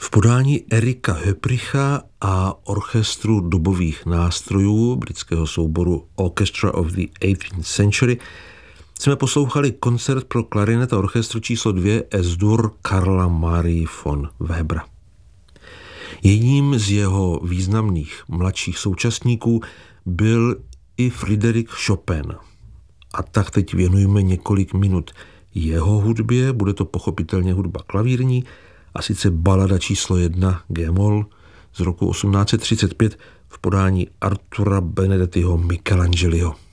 V podání Erika Höpricha a orchestru dobových nástrojů britského souboru Orchestra of the 18th Century jsme poslouchali koncert pro klarinet a orchestr číslo 2 Es-Dur Karla Marie von Webera. Jedním z jeho významných mladších současníků byl i Frédéric Chopin. A tak teď věnujeme několik minut jeho hudbě, bude to pochopitelně hudba klavírní, a sice balada číslo 1 G-moll z roku 1835 v podání Artura Benedettiho Michelangeliho.